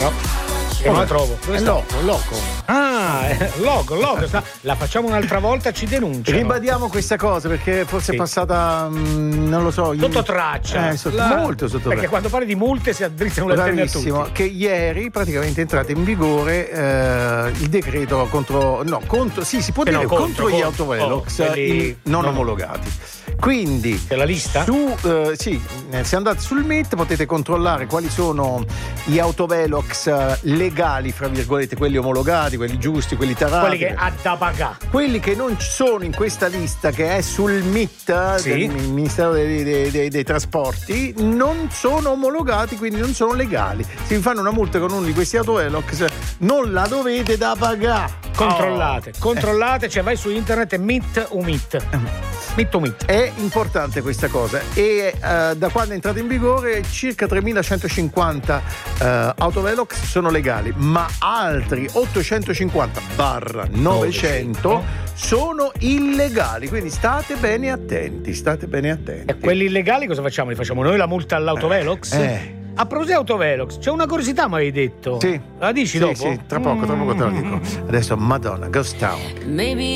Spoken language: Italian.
Non la trovo. Dove sta? Loco. Logo. La facciamo un'altra volta, ci denunciano. Ribadiamo questa cosa perché forse è passata, non lo so. Sotto traccia. Molto sotto traccia. Perché quando parli di multe si addrizzano le antenne a tutti. Che ieri praticamente è entrato in vigore il decreto contro gli autovelox non omologati. Quindi c'è la lista? Se andate sul MIT potete controllare quali sono gli autovelox legali, fra virgolette, quelli omologati, quelli giusti, quelli tarati, quelli che ha da pagare, quelli che non sono in questa lista che è sul MIT del Ministero dei Trasporti, non sono omologati, quindi non sono legali. Se vi fanno una multa con uno di questi autovelox non la dovete da pagare. Controllate, cioè vai su internet e MIT. È importante questa cosa e da quando è entrato in vigore circa 3.150 autovelox sono legali, ma altri 850/900 sono illegali, quindi state bene attenti. E quelli illegali cosa facciamo? Li facciamo noi la multa all'autovelox? A proposito di autovelox, c'è una curiosità, mi hai detto. Sì. La dici dopo? Sì, tra poco te la dico. Adesso Madonna, Ghost Town.